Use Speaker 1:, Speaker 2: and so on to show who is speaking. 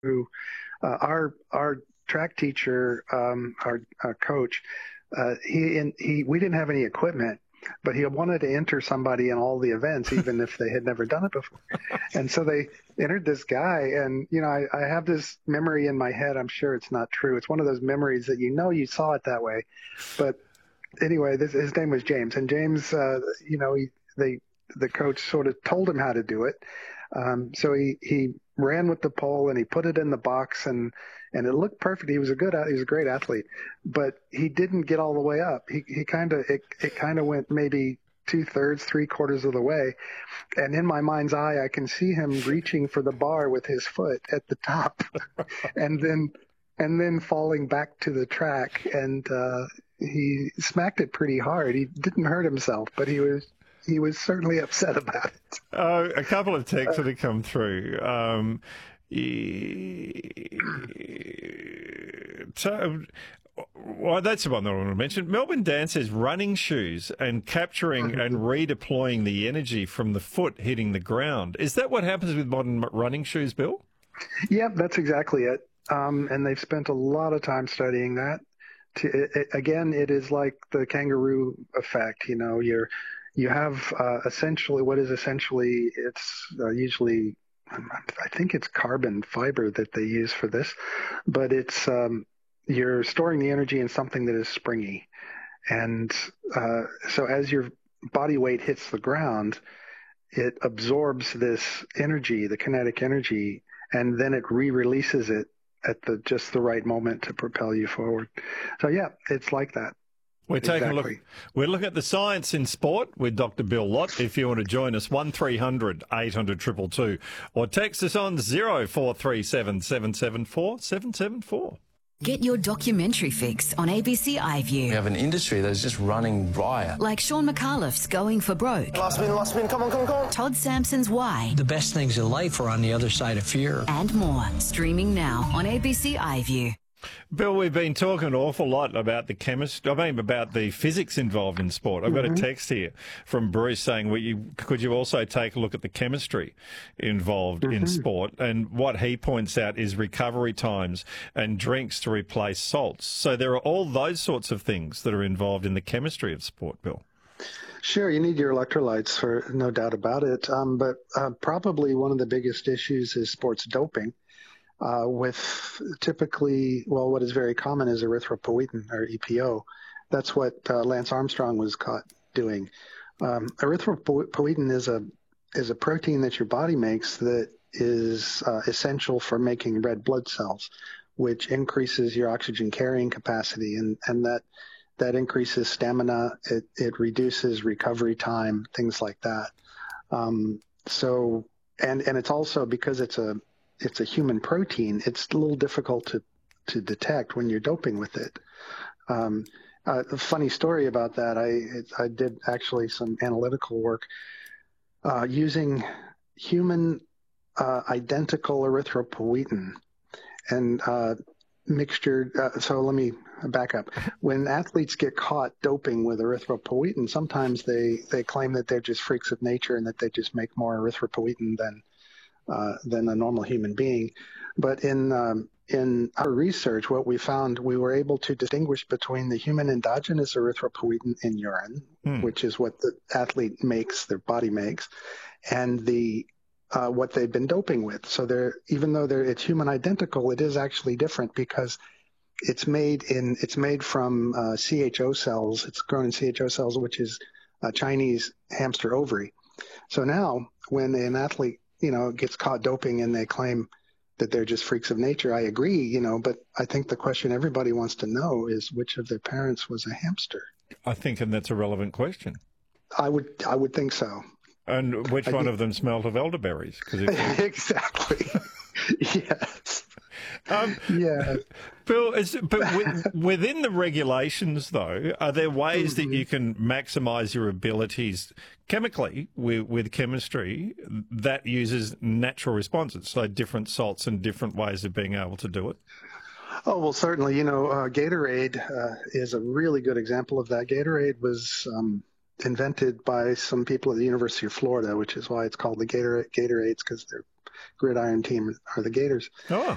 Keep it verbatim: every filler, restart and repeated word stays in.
Speaker 1: uh, our our track teacher, um, our, our coach, uh, he and he we didn't have any equipment, but he wanted to enter somebody in all the events, even if they had never done it before. And so they entered this guy, and you know, I, I have this memory in my head. I'm sure it's not true. It's one of those memories that you know you saw it that way, but anyway, this, his name was James, and James, uh, you know, he they the coach sort of told him how to do it. Um, so he, he ran with the pole and he put it in the box, and, and it looked perfect. He was a good, he was a great athlete, but he didn't get all the way up. He, he kind of, it, it kind of went maybe two thirds, three quarters of the way. And in my mind's eye, I can see him reaching for the bar with his foot at the top and then, and then falling back to the track. And, uh, he smacked it pretty hard. He didn't hurt himself, but he was, he was certainly upset about it.
Speaker 2: Uh, a couple of texts that have come through. Um, so, well, that's the one that I want to mention. Melbourne Dan says running shoes and capturing and redeploying the energy from the foot hitting the ground. Is that what happens with modern running shoes, Bill?
Speaker 1: Yeah, that's exactly it. Um, and they've spent a lot of time studying that. To, it, it, again, it is like the kangaroo effect. You know, you're You have uh, essentially what is essentially it's uh, usually I think it's carbon fiber that they use for this, but it's um, you're storing the energy in something that is springy, and uh, so as your body weight hits the ground, it absorbs this energy, the kinetic energy, and then it re-releases it at the just the right moment to propel you forward. So yeah, it's like that.
Speaker 2: We're taking
Speaker 1: Exactly.
Speaker 2: a look. We're looking at the science in sport with Doctor Bill Lott. If you want to join us, one three hundred eight hundred two two two, or text us on zero four three seven seven seven four seven seven four.
Speaker 3: Get your documentary fix on A B C iView.
Speaker 4: We have an industry that is just running riot.
Speaker 3: Like Sean McAuliffe's Going for Broke.
Speaker 5: Last spin, last spin, come on, come on, come on.
Speaker 3: Todd Sampson's Why.
Speaker 6: The best things in life are on the other side of fear.
Speaker 3: And more. Streaming now on A B C iView.
Speaker 2: Bill, we've been talking an awful lot about the chemistry, I mean, about the physics involved in sport. I've got mm-hmm. a text here from Bruce saying, well, you, could you also take a look at the chemistry involved mm-hmm. in sport? And what he points out is recovery times and drinks to replace salts. So there are all those sorts of things that are involved in the chemistry of sport, Bill.
Speaker 1: Sure, you need your electrolytes, for no doubt about it. Um, but uh, probably one of the biggest issues is sports doping. Uh, with typically, well, what is very common is erythropoietin, or E P O. That's what uh, Lance Armstrong was caught doing. Um, erythropoietin is a is a protein that your body makes that is uh, essential for making red blood cells, which increases your oxygen carrying capacity, and, and that that increases stamina. It it reduces recovery time, things like that. Um, so, and and it's also because it's a it's a human protein, it's a little difficult to, to detect when you're doping with it. Um, uh, a funny story about that, I, it, I did actually some analytical work uh, using human uh, identical erythropoietin and uh, mixture. Uh, so let me back up. When athletes get caught doping with erythropoietin, sometimes they, they claim that they're just freaks of nature and that they just make more erythropoietin than Uh, than a normal human being. But in um, in our research, what we found, we were able to distinguish between the human endogenous erythropoietin in urine, hmm. which is what the athlete makes, their body makes, and the uh, what they've been doping with. So they're, even though they're, it's human identical, it is actually different because it's made in it's made from uh, C H O cells. It's grown in C H O cells, which is a Chinese hamster ovary. So now, when an athlete you know, gets caught doping and they claim that they're just freaks of nature, I agree, you know, but I think the question everybody wants to know is which of their parents was a hamster.
Speaker 2: I think, and that's a relevant question.
Speaker 1: I would, I would think so.
Speaker 2: And which
Speaker 1: I
Speaker 2: one
Speaker 1: think...
Speaker 2: of them smelled of elderberries? Cause
Speaker 1: if... exactly. Yes.
Speaker 2: Um,
Speaker 1: yeah.
Speaker 2: Bill, is, but with, within the regulations, though, are there ways mm-hmm. that you can maximise your abilities chemically with, with chemistry that uses natural responses, so different salts and different ways of being able to do it?
Speaker 1: Oh, well, certainly. You know, uh, Gatorade uh, is a really good example of that. Gatorade was um, invented by some people at the University of Florida, which is why it's called the Gator Gatorades, because their gridiron team are the Gators.
Speaker 2: Oh.